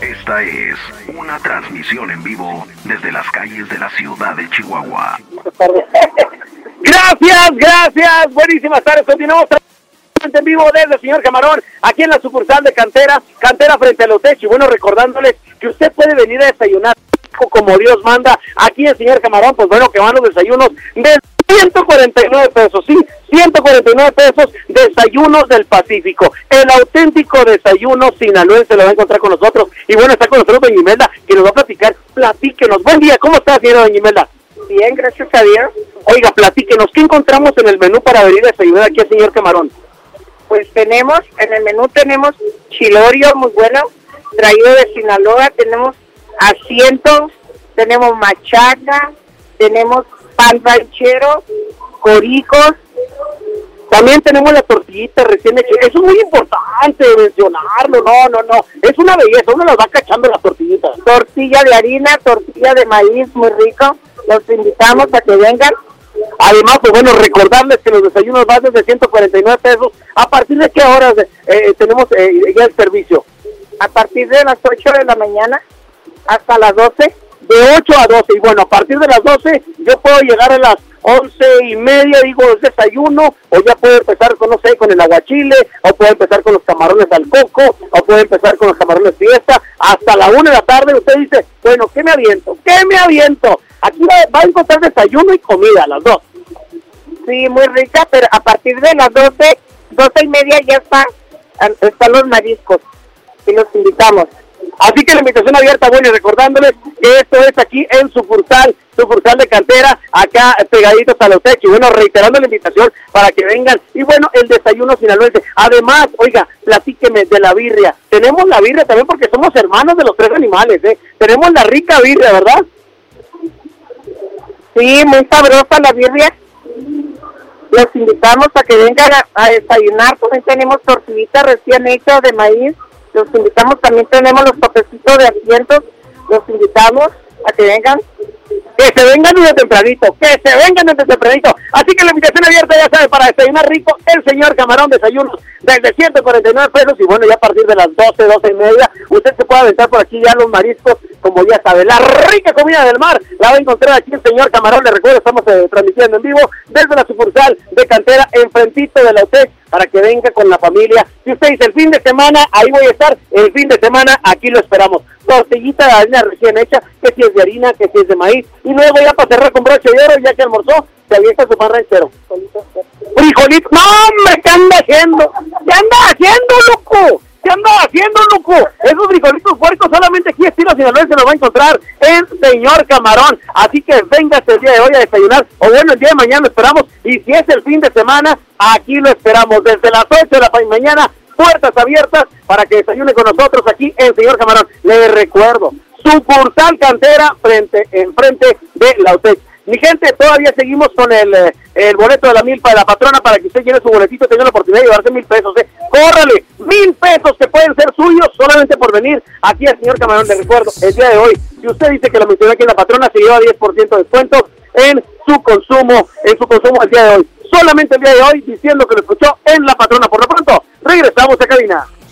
Esta es una transmisión en vivo desde las calles de la ciudad de Chihuahua. Gracias, buenísimas tardes, continuamos en vivo desde el señor Camarón, aquí en la sucursal de Cantera frente a los Tech. Y bueno, recordándoles que usted puede venir a desayunar como Dios manda, aquí el señor Camarón, pues bueno, que van los desayunos de 149 pesos, sí, 149 pesos, desayunos del Pacífico, el auténtico desayuno sinaloense lo va a encontrar con nosotros. Y bueno, está con nosotros doña Imelda, que nos va a platicar. Platíquenos, buen día, ¿cómo está, señora doña Imelda? Bien, gracias a Dios. Oiga, platíquenos, ¿qué encontramos en el menú para venir a desayunar aquí al señor Camarón? Pues en el menú tenemos chilorio muy bueno, traído de Sinaloa, tenemos asientos, tenemos machaca, tenemos pan ranchero, coricos. También tenemos la tortillita recién hecha. Eso es muy importante mencionarlo, no. Es una belleza, uno las va cachando las tortillitas. Tortilla de harina, tortilla de maíz, muy rico. Los invitamos a que vengan. Además, pues bueno, recordarles que los desayunos van desde 149 pesos. ¿A partir de qué horas tenemos ya el servicio? A partir de las 8 de la mañana hasta las 12. De 8 a 12, y bueno, a partir de las 12 yo puedo llegar a las 11:30, digo, es desayuno, o ya puedo empezar con, no sé, con el aguachile, o puedo empezar con los camarones al coco, o puedo empezar con los camarones fiesta, hasta la 1 de la tarde. Usted dice, bueno, ¿qué me aviento? Aquí va a encontrar desayuno y comida, las dos. Sí, muy rica, pero a partir de las 12:30 ya están los mariscos, y los invitamos. Así que la invitación abierta, bueno, y recordándoles que esto es aquí en sucursal de Cantera, acá pegaditos a los Tech. Y bueno, reiterando la invitación para que vengan. Y bueno, el desayuno sinaloense. Además, oiga, platíqueme de la birria. Tenemos la birria también porque somos hermanos de los tres animales, Tenemos la rica birria, ¿verdad? Sí, muy sabrosa la birria. Los invitamos a que vengan a desayunar. También tenemos tortillita recién hecha de maíz. Los invitamos, también tenemos los topecitos de asientos. Los invitamos a que vengan. Que se vengan desde tempranito, Así que la invitación abierta, ya sabe, para desayunar rico, el señor Camarón, desayunos desde 149 pesos. Y bueno, ya a partir de las 12:30, usted se puede aventar por aquí ya los mariscos, como ya sabe, la rica comida del mar la va a encontrar aquí el señor Camarón. Le recuerdo, estamos transmitiendo en vivo desde la sucursal de Cantera, enfrentito de la UTEC, para que venga con la familia. Si usted dice el fin de semana, ahí voy a estar, el fin de semana, aquí lo esperamos. Tortillita de harina recién hecha, que si es de harina, que si es de maíz, y luego ya para cerrar con broche de oro, ya que almorzó, se avienta su pan ranchero. Frijolitos, no hombre, ¿qué anda haciendo, loco? Esos frijolitos puercos solamente aquí estilo Sinaloa se los va a encontrar en señor Camarón. Así que véngase el día de hoy a desayunar, o bueno, el día de mañana lo esperamos, y si es el fin de semana, aquí lo esperamos, desde las 8 de la mañana, puertas abiertas para que desayune con nosotros aquí en señor Camarón. Les recuerdo, sucursal Cantera enfrente de la UTEC. Mi gente, todavía seguimos con el boleto de la milpa de la patrona para que usted llene su boletito y tenga la oportunidad de llevarse 1,000 pesos. ¡Córrale! 1,000 pesos que pueden ser suyos solamente por venir aquí al señor Camarón. Les recuerdo, el día de hoy, si usted dice que lo mencionó aquí en la patrona, se lleva 10% de descuento en su consumo el día de hoy. Solamente el día de hoy, diciendo que lo escuchó en la patrona. Por lo pronto, regresamos a cabina.